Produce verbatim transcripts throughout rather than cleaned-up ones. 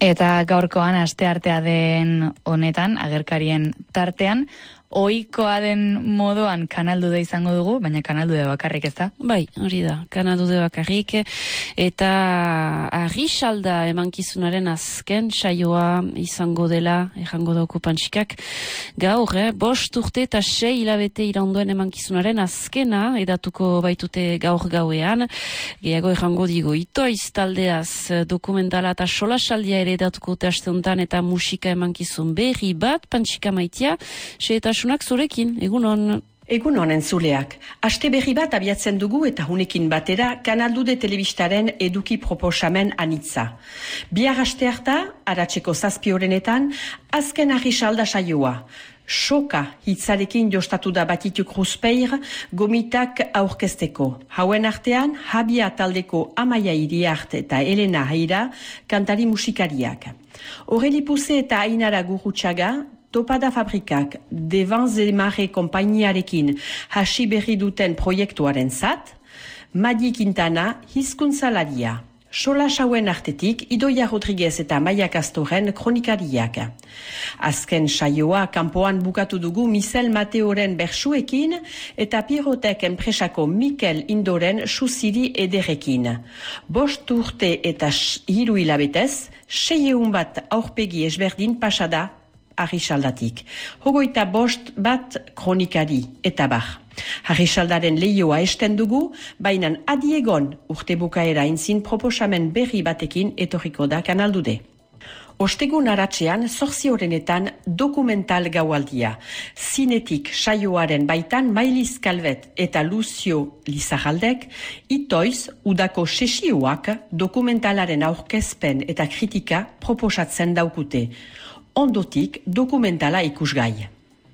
Eta gaurkoan asteartea den honetan, agerkarien tartean, ohikoa den moduan kanaldude izango dugu, baina kanaldude bakarrik ez da? Bai, hori da, kanaldude bakarrik, eta Argisalda emankizunaren azken saioa izango dela, errango dauko Pantxikak, gaur, eh, bost urte eta sei hilabete iraunduen emankizunaren azkena, edatuko baitute gaur gauean, gehiago errango digo, Itoiz taldeaz dokumentala eta solasaldia ere edatuko aste honetan eta musika emankizun berri bat, Pantxika maitia, xe eta zurekin, egunon. Egunon entzuleak. Aste berri bat abiatzen dugu eta hunekin batera kanaldude telebistaren eduki proposamen anitza. Bihar aste harta, aratzeko zazpi horrenetan, azken Argisalda saioa. Soka hitzarekin jostatu da Batituk Ruspeir gomitak aurkezteko. Hauen artean, Habia taldeko Amaia Iriart eta Elena Haira kantari musikariak. Aureli Puze eta Ainara Gurutxaga Topada Fabrikak Devans de Mare konpainiarekin hasi berri duten proiektuaren zat, Madi Quintana hizkuntzalaria. Sola sauen artetik Idoia Rodriguez eta Maia Castoren kronikariak. Azken saioa kanpoan bukatu dugu Michel Mateoren bersuekin eta Pirotek enpresako Mikel Indoren susiri ederekin. Bost urte eta hiru hilabetez, seieun bat aurpegi ezberdin pasada Argisaldatik. Hogoita bost bat kronikari eta bar. Argisaldaren lehioa esten dugu, baina adiegon urte bukaera inzin proposamen berri batekin etorriko da kanaldude. Ostegun aratzean, zortzi horrenetan dokumental gaualdia. Zinetik saioaren baitan Mailiz Calvet eta Lucio Lizarraldek, Itoiz udako sesioak dokumentalaren aurkezpen eta kritika proposatzen daukute. Ondotik dokumentala ikusgai.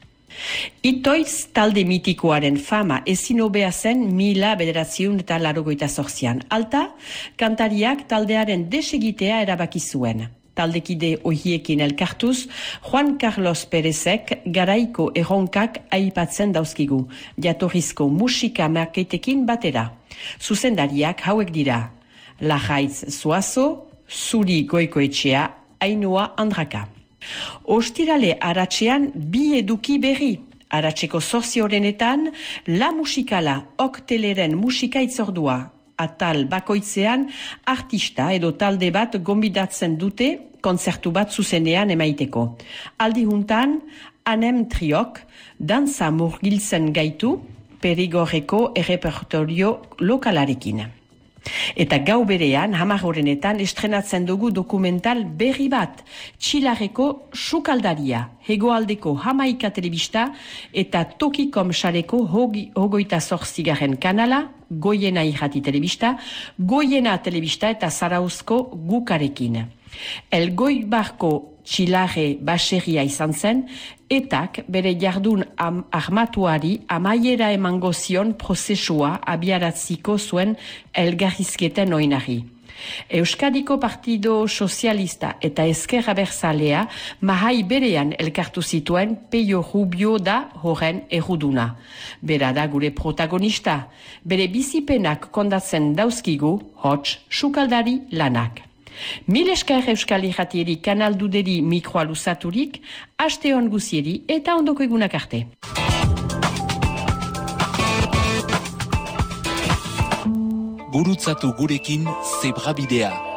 Itoiz talde mitikoaren fama ezin hobea zen mila bederatziun eta larogoita zortzian. Alta, kantariak taldearen desegitea erabaki zuen. Taldekide ohiekin elkartuz, Juan Carlos Perezek garaiko erronkak aipatzen dauzkigu, jatorrizko musika marketekin batera. Zuzendariak hauek dira, Lajaitz Zuazo, Zuri Goikoetxea, Ainhoa Andraka. Ostirale aratzean bi eduki berri. Aratzeko zortzi horrenetan, La Musikala okteleren musika itzordua. Atal bakoitzean, artista edo talde bat gonbidatzen dute kontzertu bat zuzenean emaiteko. Aldi juntan, Anem Triok, dantza murgiltzen gaitu, Perigorreko errepertorio lokalarekin. Eta gau berean, hamar horrenetan, estrenatzen dugu dokumental berri bat, Txilarreko sukaldaria, hegoaldeko Hamaika telebista eta Tokikom sareko hogoita zortzigarren kanala, Goiena irrati telebista, Goiena telebista eta Zarauzko gukarekin. Elgoibarko Txilarre baserria izan zen, etak bere jardun am armatuari amaiera emango zion prozesua abiaratziko zuen elgarrizketen oinari. Euskadiko Partido Sozialista eta Ezker Abertzalea mahai berean elkartu zituen Peio Rubio da horren erruduna. Bera da gure protagonista, bere bizipenak kondatzen dauzkigu, hots, sukaldari lanak. Mil esker Euskal Irratieri kanalduderi mikroa luzaturik, aste hon guzieri eta ondoko egunak arte. Gurutzatu gurekin Zebrabidea.